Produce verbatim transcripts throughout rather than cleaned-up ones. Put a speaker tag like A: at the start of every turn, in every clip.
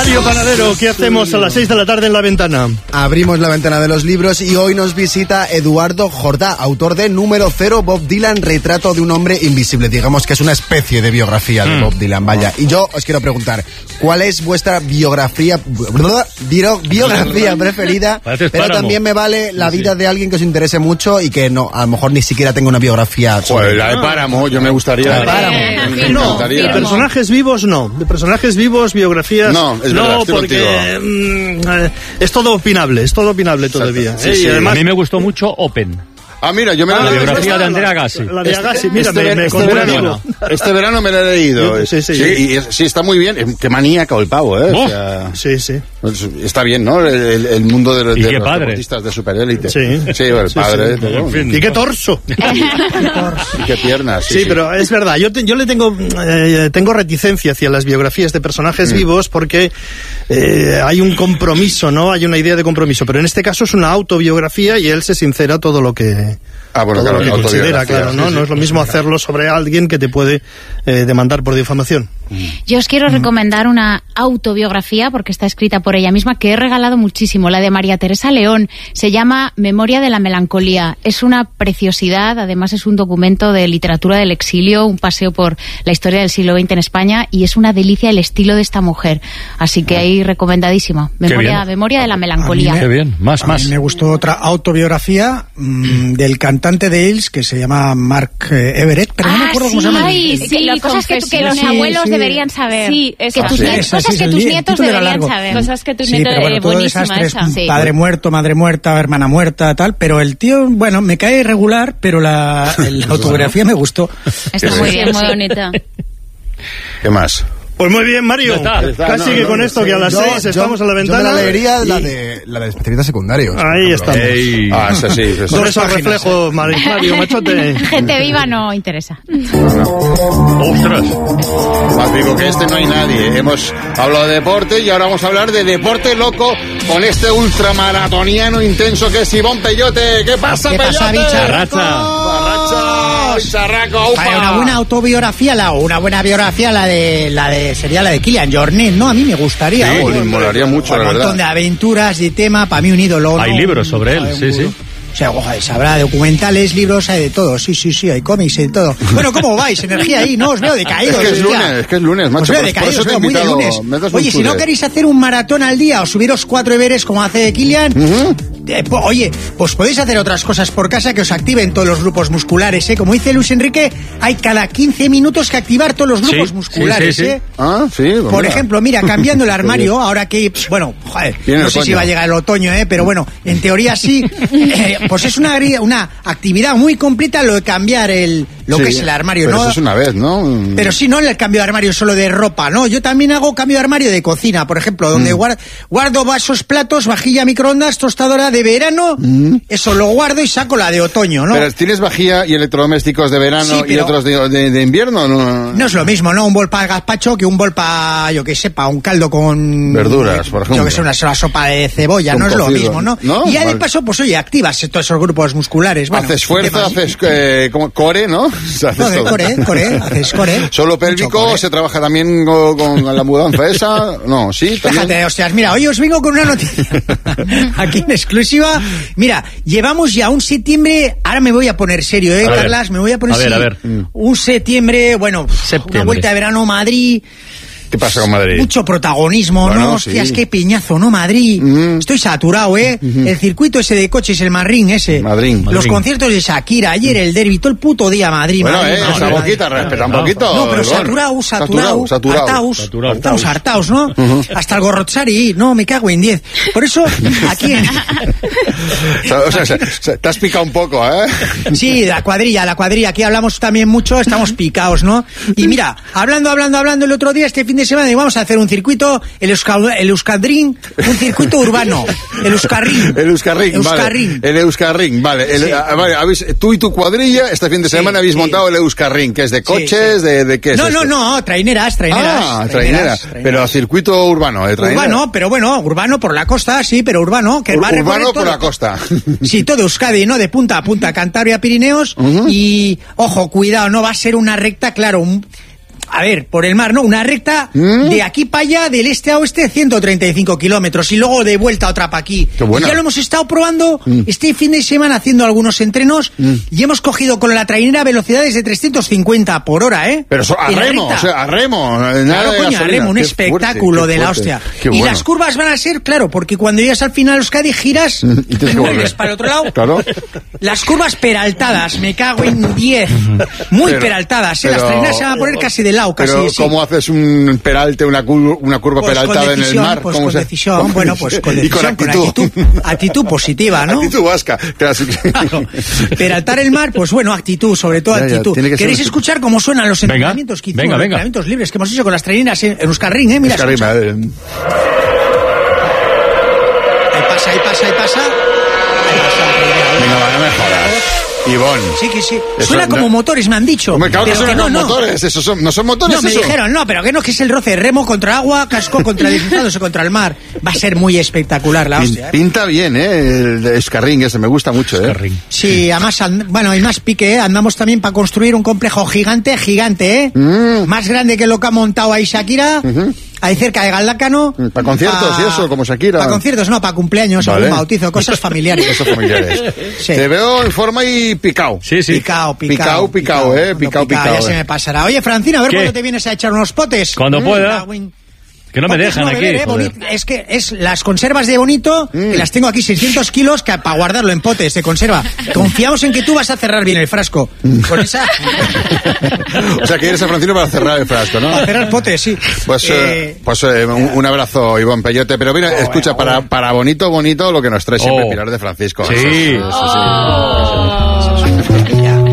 A: Mario Panadero, ¿qué hacemos a las seis de la tarde en La Ventana?
B: Abrimos la ventana de los libros y hoy nos visita Eduardo Jordá, autor de Número Cero, Bob Dylan, retrato de un hombre invisible. Digamos que es una especie de biografía de Bob Dylan, vaya. Y yo os quiero preguntar, ¿cuál es vuestra biografía bio, biografía preferida? Pero también me vale la vida de alguien que os interese mucho y que no, a lo mejor ni siquiera tenga una biografía.
C: Pues la de Páramo, yo me gustaría.
A: La de Páramo. Eh, no, de personajes vivos no. De personajes vivos, biografías.
C: No, es verdad,
A: no, porque mm, eh, es todo opinable, es todo opinable todavía.
D: Sí,
A: ¿eh?
D: sí.
A: Y además,
D: a mí me gustó mucho Open.
C: Ah, mira, yo me
D: ah,
C: la,
D: la biografía
C: esta,
D: de Andrea Agassi.
A: La, la de Agassi,
C: este,
A: mira,
C: este,
A: me, me
C: este, verano, este verano me la he leído.
A: Sí, sí,
C: sí,
A: sí.
C: Y es, sí, está muy bien. Qué maníaco el pavo, ¿eh?
A: Oh,
C: o sea,
A: sí, sí.
C: Está bien, ¿no? El, el, el mundo de, de los
D: padre.
C: deportistas de superélite.
A: Sí.
C: Sí, el padre.
A: Sí, sí.
C: Todo.
A: En fin. Y qué torso.
C: Y qué piernas. Sí,
A: sí,
C: sí,
A: pero es verdad. Yo, te, yo le tengo, eh, tengo reticencia hacia las biografías de personajes mm. vivos porque eh, hay un compromiso, ¿no? Hay una idea de compromiso. Pero en este caso es una autobiografía y él se sincera todo lo que...
C: Ah, bueno,
A: todo
C: claro,
A: lo que considera, claro, ¿no?
C: Sí, sí,
A: no es lo mismo hacerlo sobre alguien que te puede eh, demandar por difamación.
E: Yo os quiero recomendar una autobiografía, porque está escrita por ella misma, que he regalado muchísimo, la de María Teresa León. Se llama Memoria de la melancolía. Es una preciosidad, además es un documento de literatura del exilio, un paseo por la historia del siglo veinte en España, y es una delicia el estilo de esta mujer. Así que ahí recomendadísima. Memoria, Memoria de la melancolía.
D: Me, Qué bien, más,
F: a
D: más.
F: mí me gustó otra autobiografía mmm, del cantante de Hills que se llama Mark Everett, pero
E: ah,
F: no me acuerdo
E: sí,
F: cómo se llama.
E: Ay, sí, sí, cosas que, que los
F: sí,
E: abuelos
F: sí.
E: deberían saber.
G: Sí,
E: que tus
F: sí,
E: nietos,
F: esa,
E: cosas
F: sí,
E: que
F: el,
E: tus
F: el
E: nietos deberían saber.
G: Cosas que tus
F: sí,
G: nietos...
F: Pero bueno,
G: eh,
F: todo
G: buenísima
F: desastres,
G: esa.
E: Sí.
F: Padre muerto, madre muerta, hermana muerta, tal, pero el tío, bueno, me cae regular, pero la, la autobiografía me gustó.
E: Está muy bien, muy bonita.
C: ¿Qué más?
A: Pues muy bien, Mario.
D: Está, está,
A: Casi
C: no,
A: que
C: no,
A: con
C: no,
A: esto
B: sí,
A: que a las
B: yo,
A: seis
B: yo,
A: estamos a la ventana.
B: Yo me la leería
A: y...
B: la de la de especialistas secundarios.
A: Ahí estamos.
D: Ey.
C: Ah, esa sí. Esa
A: Por
C: sí.
A: eso reflejo, Mario, machote.
E: Gente viva no interesa.
D: ¡Ostras!
C: Más digo que este no hay nadie. Hemos hablado de deporte y ahora vamos a hablar de deporte loco con este ultramaratoniano intenso que es Ivón Peyote. ¿Qué pasa,
F: ¿Qué
C: Peyote?
F: pasa, bicharraco?
C: Barracha, bicharraco, upa.
F: Vale, una buena autobiografía, la, una buena biografía, la de, la de, sería la de Kylian Jornet, ¿no? A mí me gustaría.
C: Sí,
F: ¿eh?
C: me molaría mucho,
F: Un
C: la
F: montón
C: verdad.
F: de aventuras, de tema, para mí un ídolo.
D: Hay
F: ¿no?
D: libros sobre él, sí, sí.
F: O sea, ojalá, habrá documentales, libros, hay de todo. Sí, sí, sí, hay cómics, hay de todo. Bueno, ¿cómo vais? Energía ahí, no os veo decaídos.
C: Es que es
F: hostia.
C: lunes, es que es lunes, macho.
F: Os veo
C: Por- por
F: decaídos,
C: eso te he
F: veo muy de
C: invitado.
F: lunes.
C: Me das un
F: Oye, si no
C: chule.
F: queréis hacer un maratón al día o subiros cuatro deberes como hace Kylian,
C: Ujú.
F: eh, po- oye, pues podéis hacer otras cosas por casa que os activen todos los grupos musculares, ¿eh? Como dice Luis Enrique, hay cada quince minutos que activar todos los grupos
D: Sí,
F: musculares,
D: sí, sí, sí.
F: ¿eh?
C: Ah, sí. pues
F: Por
C: mira.
F: ejemplo, mira, cambiando el armario, ahora que, bueno, joder,
C: Viene
F: no
C: el
F: sé si
C: otoño.
F: va a llegar el otoño, ¿eh? Pero bueno, en teoría sí, eh, pues es una, agri- una actividad muy completa lo de cambiar el, lo
C: Sí,
F: que es el armario,
C: pero
F: ¿no?
C: eso es una vez, ¿no?
F: Pero sí, no el cambio de armario solo de ropa, ¿no? Yo también hago cambio de armario de cocina, por ejemplo, donde
C: Mm.
F: guar- guardo vasos, platos, vajilla, microondas, tostadora de verano, eso lo guardo y saco la de otoño, ¿no?
C: Mm. Pero tienes vajilla y electrodomésticos de verano
F: Sí,
C: y
F: pero-
C: otros de, de, de invierno, ¿no?
F: No es lo mismo, ¿no? Un bol para gazpacho que un bol para, yo que sepa, un caldo con...
C: Verduras, por ejemplo.
F: Yo que sé, una sola sopa de cebolla,
C: Con
F: no es lo
C: cocido.
F: mismo, ¿no?
C: ¿No?
F: Y ya de
C: Vale.
F: paso, pues oye, activas todos esos grupos musculares. Bueno,
C: haces fuerza,
F: temas-
C: haces eh, como core, ¿no? O sea, haces
F: No, de
C: todo.
F: core, core, haces core.
C: ¿Solo
F: Mucho
C: pélvico?
F: core.
C: ¿Se trabaja también con, con la mudanza esa? No, sí, también.
F: Déjate, hostias, mira, hoy os vengo con una noticia aquí en exclusiva. Mira, llevamos ya un septiembre, ahora me voy a poner serio, ¿eh,
D: A ver.
F: Carlas? Me voy a poner
D: A ver,
F: serio.
D: a ver.
F: Un septiembre, bueno,
D: Septiembre.
F: una vuelta de verano Madrid.
C: ¿Qué pasa con Madrid?
F: Mucho protagonismo,
C: Bueno,
F: ¿no?
C: sí.
F: Hostias, qué peñazo, ¿no? Madrid.
C: Mm.
F: Estoy saturado, ¿eh? El circuito ese de coches, el Madrid ese.
C: Madrid.
F: Los
D: Madrid.
F: conciertos de Shakira, ayer el derbi, todo el puto día Madrid.
C: Bueno,
F: Madrid,
C: eh,
F: Madrid,
C: esa
F: Madrid.
C: boquita, respeta un poquito.
F: No, pero
C: Ivón.
F: saturado, saturado,
C: Saturado,
F: hartaos,
D: Saturado.
F: hartaos, hartaos, ¿no? Hasta el Gorrochari, no, me cago en diez. Por eso, aquí en...
C: O sea, o sea, o sea, te has picado un poco, ¿eh?
F: Sí, la cuadrilla, la cuadrilla, aquí hablamos también mucho, estamos picados, ¿no? Y mira, hablando, hablando, hablando el otro día, este fin de semana, digo, vamos a hacer un circuito, el, Euska- el Euskadrin, un circuito urbano, el Euskarrin.
C: El Euskarrin,
F: Euskarrin.
C: vale. El Euskarrin, vale. El,
F: Sí.
C: ah, vale habéis- tú y tu cuadrilla este fin de
F: Sí,
C: semana habéis
F: sí.
C: montado el Euskarrin, que es de coches,
F: sí.
C: De, de qué es
F: No, no,
C: esto?
F: no, traineras, traineras.
C: Ah, trainera. Pero circuito urbano, ¿eh? Trainera.
F: Urbano, pero bueno, urbano por la costa, sí, pero urbano, que
C: Ur-
F: va a recorrer
C: urbano por
F: todo.
C: la costa.
F: Sí, todo Euskadi, ¿no? De punta a punta, Cantabria, Pirineos.
C: Ujú.
F: Y, ojo, cuidado, no va a ser una recta, claro, un- a ver, por el mar, ¿no? Una recta ¿Mm? de aquí para allá, del este a oeste, ciento treinta y cinco kilómetros, y luego de vuelta otra para aquí.
C: Qué buena.
F: Y ya lo hemos estado probando mm. este fin de semana haciendo algunos entrenos mm. y hemos cogido con la trainera velocidades de trescientos cincuenta por hora, ¿eh?
C: Pero so, a remo, o sea, a remo. Nada
F: claro,
C: de
F: coño, a remo, un
C: qué
F: espectáculo
C: fuerte,
F: de la hostia.
C: Qué
F: y
C: bueno.
F: las curvas van a ser, claro, porque cuando llegas al final Euskadi giras mm. y te vuelves para el otro lado.
C: Claro.
F: Las curvas peraltadas, me cago en diez. Muy pero, peraltadas, ¿eh? Pero, las traineras se van a poner casi de lado, casi.
C: Pero,
F: sí.
C: ¿cómo haces un peralte, una, cur una curva pues peraltada en el mar?
F: Pues
C: ¿Cómo
F: con
C: se...
F: decisión, bueno, pues con decisión,
C: y con actitud.
F: Con actitud, actitud positiva, ¿no?
C: Actitud vasca.
F: Claro. Peraltar el mar, pues bueno, actitud, sobre todo ya, actitud. Ya, que ¿Queréis ser... escuchar cómo suenan los venga, entrenamientos que hicimos, venga, venga. Los entrenamientos libres que hemos hecho con las traineras en Euskarring, ¿eh? Mira,
C: Euskarring, madre.
F: Ahí pasa, ahí pasa, ahí pasa. Ahí pasa.
C: Venga, va, no me jodas. Ivonne.
F: Sí, que sí. Eso Suena no... como motores, me han dicho.
C: Me cago que
F: pero
C: son
F: que no, no.
C: motores. Esos son, no son motores.
F: No, me
C: eso.
F: dijeron, no, pero que no, que es el roce. Remo contra agua, casco contra deslizándose contra el mar. Va a ser muy espectacular la hostia. ¿eh?
C: Pinta bien, ¿eh? El Euskarring ese, me gusta mucho, ¿eh?
F: Sí, además, bueno, hay más pique, ¿eh? Andamos también para construir un complejo gigante, gigante, ¿eh? Mm. Más grande que lo que ha montado ahí Shakira. Uh-huh. Ahí cerca de Galdácano.
C: ¿Para conciertos pa... y eso, como Shakira?
F: Para conciertos, no, para cumpleaños, vale. Algún bautizo, cosas familiares.
C: Cosas familiares. Sí. Te veo en forma y picao.
F: Sí, sí. Picao, picao.
C: Picao, picao, eh. Picao, picao.
F: Ya eh. se me pasará. Oye, Francina, a ver ¿Qué? cuándo te vienes a echar unos potes.
D: Cuando mm, pueda. Que no me dejan no aquí. Beber, eh,
F: es que es las conservas de Bonito, mm. que las tengo aquí seiscientos kilos que para guardarlo en potes de conserva. Confiamos en que tú vas a cerrar bien el frasco. Con esa.
C: O sea, que eres a Francino para cerrar el frasco, ¿no?
F: Para cerrar potes, sí.
C: Pues, eh, eh, pues eh, un, un abrazo, Ivonne Peyote. Pero mira, oh, escucha, oh, para, oh. para Bonito, Bonito, lo que nos trae siempre oh. Pilar de Francisco.
D: Sí.
C: Eso, eso,
D: oh. eso, eso, eso,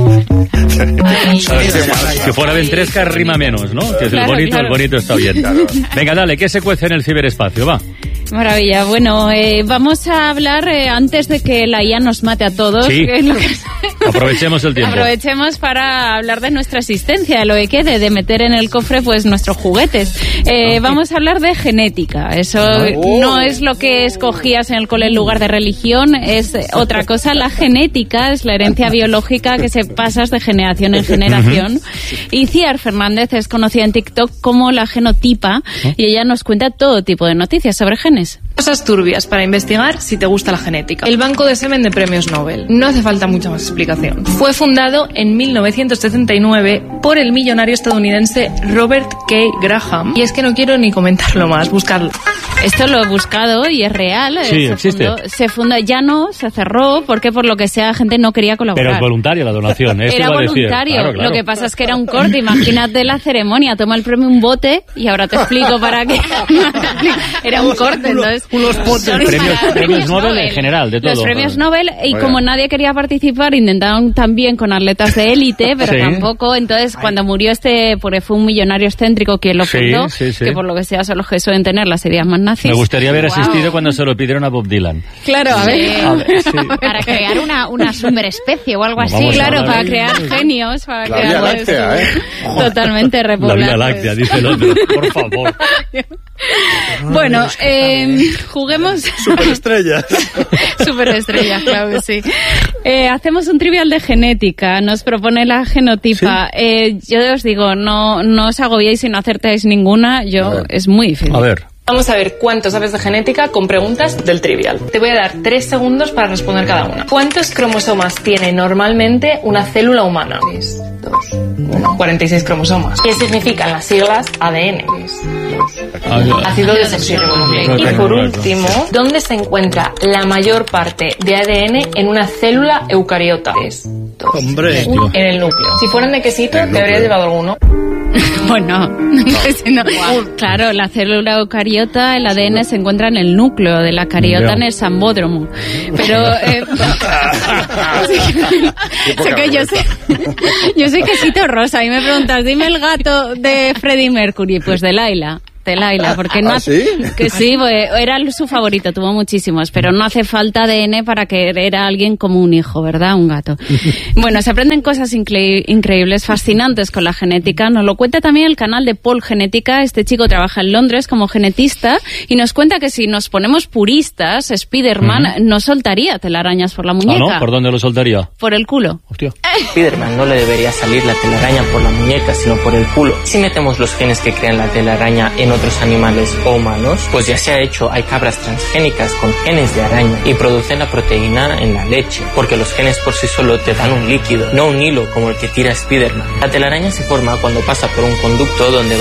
D: Ay, que fuera ventresca rima menos, ¿no? Que es claro, el bonito, claro. el bonito está bien. Claro. Venga, dale, ¿qué se cuece en el ciberespacio? Va.
E: Maravilla. Bueno, eh, vamos a hablar eh, antes de que la I A nos mate a todos.
D: Sí.
E: Que es lo que...
D: Aprovechemos el tiempo.
E: Aprovechemos para hablar de nuestra existencia, de lo que quede, de meter en el cofre pues nuestros juguetes. Eh, vamos a hablar de genética. Eso oh. no es lo que escogías en el cole en lugar de religión, es otra cosa. La genética es la herencia biológica que se pasa de generación en generación. Y Ciar Fernández es conocida en TikTok como la genotipa y ella nos cuenta todo tipo de noticias sobre genes.
G: Cosas turbias para investigar si te gusta la genética. El Banco de Semen de Premios Nobel. No hace falta mucha más explicación. Fue fundado en mil novecientos setenta y nueve por el millonario estadounidense Robert K. Graham. Y es que no quiero ni comentarlo más, buscarlo.
E: Esto lo he buscado y es real.
D: Sí,
E: se
D: existe.
E: Fundó, se funda, ya no, se cerró, porque por lo que sea la gente no quería colaborar.
D: Pero es voluntaria la donación. Eso
E: era voluntario. Claro, claro. Lo que pasa es que era un corte. Imagínate la ceremonia. Toma el premio un bote y ahora te explico para qué. Era un corte, entonces.
D: Unos potes. Premios, premios Nobel, Nobel en general, de todo.
E: Los premios Nobel, y Oiga. como nadie quería participar, intentaron también con atletas de élite, pero sí. tampoco. Entonces, Ay. cuando murió este, porque fue un millonario excéntrico quien lo fundó, sí, sí, sí. que por lo que sea son los que suelen tener las ideas más nazis.
D: Me gustaría haber wow. asistido cuando se lo pidieron a Bob Dylan.
E: Claro, a ver. Sí.
D: A ver sí.
E: Para crear una, una superespecie o algo así, Vamos claro, para crear genios. Para
C: la
E: crear
C: Vía Láctea, ¿eh?
E: Totalmente repoblados.
D: La Vía Láctea, dice el otro, por favor.
E: Bueno, eh, juguemos...
A: Superestrellas.
E: Superestrellas, claro que sí. Eh, hacemos un trivial de genética, nos propone la genotipa. ¿Sí? Eh, yo os digo, no, no os agobiéis si no acertáis ninguna, yo es muy difícil.
D: A ver.
G: Vamos a ver cuánto sabes de genética con preguntas del trivial. Te voy a dar tres segundos para responder cada una. ¿Cuántos cromosomas tiene normalmente una célula humana? tres, dos, uno. cuarenta y seis cromosomas. ¿Qué significan las siglas A D N? tres, dos, ácido desoxirribonucleico. Y por último, ¿dónde se encuentra la mayor parte de A D N en una célula eucariota? tres, dos,
A: Hombre.
G: uno. En el núcleo. Si fueran de quesito, te habrías llevado alguno.
E: Bueno, no. Wow. Claro, la célula eucariota, el A D N se encuentra en el núcleo de la cariota, en el sambódromo. Pero eh, sé que yo sé, yo soy quesito rosa y me preguntas, dime el gato de Freddie Mercury, pues de Laila. este, Laila, porque no
C: ¿Ah,
E: hace,
C: sí?
E: que sí, pues, era su favorito, tuvo muchísimos, pero no hace falta A D N para querer a alguien como un hijo, ¿verdad? Un gato. Bueno, se aprenden cosas incre- increíbles, fascinantes con la genética. Nos lo cuenta también el canal de Paul Genética. Este chico trabaja en Londres como genetista y nos cuenta que si nos ponemos puristas, Spiderman uh-huh. no soltaría telarañas por la muñeca.
D: ¿Ah, no? ¿Por dónde lo soltaría?
E: Por el culo.
D: Hostia.
H: Spiderman no le debería salir la telaraña por la muñeca, sino por el culo. Si metemos los genes que crean la telaraña en otros animales o humanos, pues ya se ha hecho, hay cabras transgénicas con genes de araña y producen la proteína en la leche, porque los genes por sí solo te dan un líquido, no un hilo como el que tira Spiderman. La telaraña se forma cuando pasa por un conducto donde